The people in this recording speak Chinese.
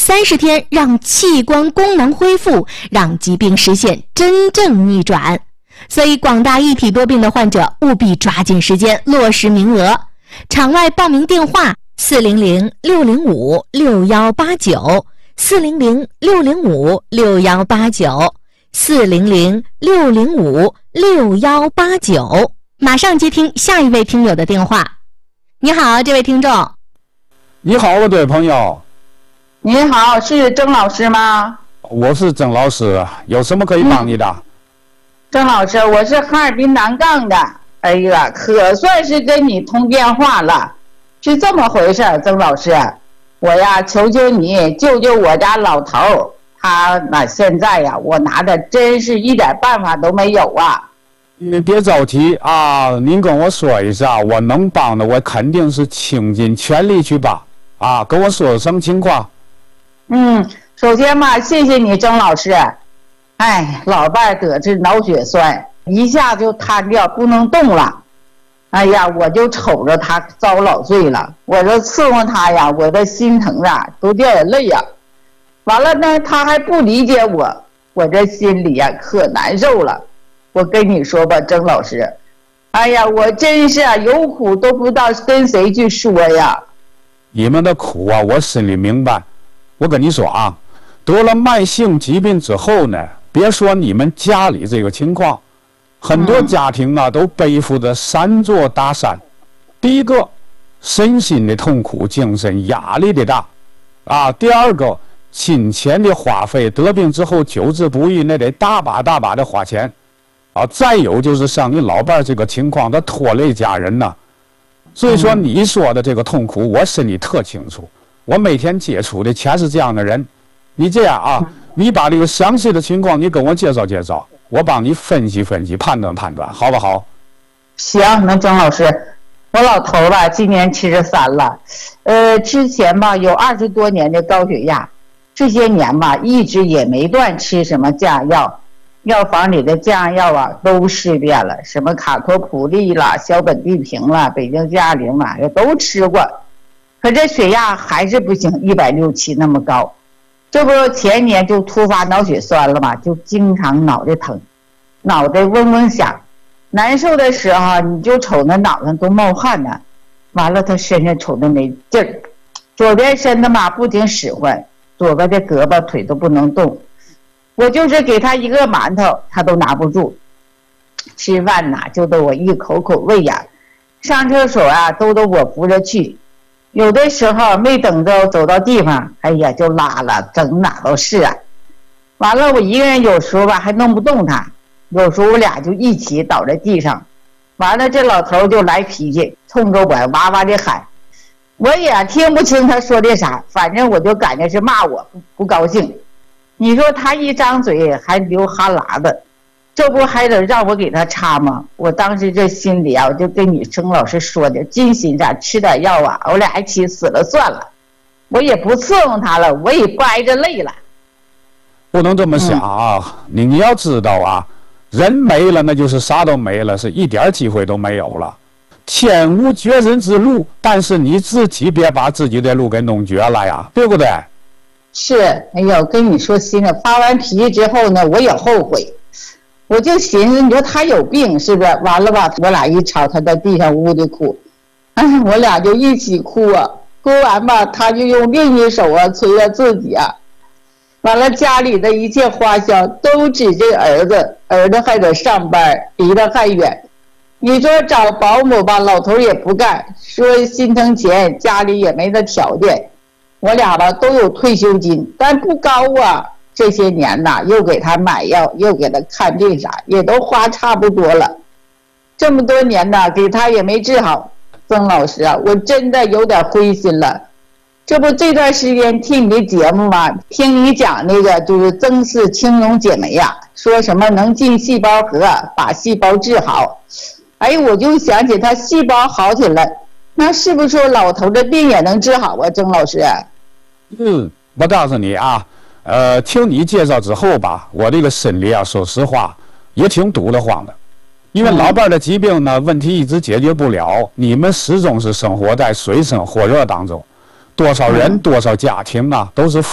30天，让器官功能恢复，让疾病实现真正逆转。所以广大一体多病的患者务必抓紧时间落实名额。场外报名电话400-605-6189，400-605-6189。马上接听下一位听友的电话。你好，这位听众。 你好，我的朋友。 你好，是曾老师吗？ 我是曾老师，有什么可以帮你的？ 曾老师，我是哈尔滨南岗的。哎呀，可算是跟你通电话了。是这么回事，曾老师，我呀，求求你救救我家老头儿，他那现在呀，我拿的真是一点办法都没有啊。 你别着急啊，您跟我说一下，我能帮的，我肯定是倾尽全力去帮啊。跟我说什么情况？ 首先嘛，谢谢你，曾老师。哎，老伴儿得这脑血栓，一下就瘫掉，不能动了。哎呀，我就瞅着他遭老罪了，我这伺候他呀，我的心疼啊，都掉眼泪呀。完了呢，他还不理解我，我这心里呀可难受了。我跟你说吧，曾老师，哎呀，我真是啊，有苦都不知道跟谁去说呀。 你们的苦啊，我心里明白。我跟你说啊，得了慢性疾病之后呢，别说你们家里这个情况，很多家庭啊都背负着3座大山。第一个，身心的痛苦，精神压力的大啊；第二个，金钱的花费，得病之后救治不易，那得大把大把的花钱啊；再有就是像你老伴这个情况，他拖累家人呢。所以说你说的这个痛苦，我心里特清楚。我每天接触的全是这样的人。你这样啊，你把这个详细的情况你跟我介绍介绍，我帮你分析分析，判断判断，好不好？ 行，那曾老师，我老头吧，今年73了，之前吧有20多年的高血压，这些年吧一直也没断吃什么降压药，药房里的降压药啊都试遍了，什么卡托普利啦、小苯地平啦、北京嘉陵啦，也都吃过，可这血压还是不行，160、7那么高。这不前年就突发脑血栓了嘛，就经常脑袋疼，脑袋嗡嗡响，难受的时候你就瞅那脑上都冒汗呢。完了他身上瞅着没劲儿，左边身子嘛不停使唤，左边的胳膊腿都不能动。我就是给他一个馒头他都拿不住，吃饭呐就得我一口口喂呀，上厕所啊都得我扶着去，有的时候没等着走到地方，哎呀就拉了，整哪都是啊。完了我一个人有时候吧还弄不动他，有时候我俩就一起倒在地上。完了这老头就来脾气，冲着我哇哇的喊，我也听不清他说的啥，反正我就感觉是骂我不高兴。你说他一张嘴还流哈喇子，这不还得让我给他擦吗？我当时这心里啊，我就跟你曾老师说的，金心咋吃点药啊，我俩一起死了算了，我也不伺候他了，我也不挨着累了。 不能这么想啊，你要知道啊，人没了那就是啥都没了，是一点机会都没有了。天无绝人之路，但是你自己别把自己的路给弄绝了呀，对不对？ 是，哎呀，我跟你说心里发完脾气之后呢，我也后悔。我就寻思，你说他有病是不是？完了吧，我俩一吵，他在地上呜呜的哭，哎，我俩就一起哭啊。哭完吧，他就用另一手啊捶着自己啊。完了，家里的一切花销都指着儿子，儿子还得上班，离得还远。你说找保姆吧，老头也不干，说心疼钱，家里也没那条件。我俩吧都有退休金，但不高啊。这些年呐，又给他买药，又给他看病啥，也都花差不多了。这么多年呐，给他也没治好。曾老师啊，我真的有点灰心了。这不这段时间听你的节目嘛，听你讲那个就是曾氏青龙解酶呀，说什么能进细胞核，把细胞治好。哎，我就想起他细胞好起来，那是不是说老头的病也能治好啊，曾老师？ 我告诉你啊，听你介绍之后吧，我这个心里啊，说实话也挺堵得慌的，因为老伴的疾病呢，问题一直解决不了，你们始终是生活在水深火热当中，多少人多少家庭呢，都是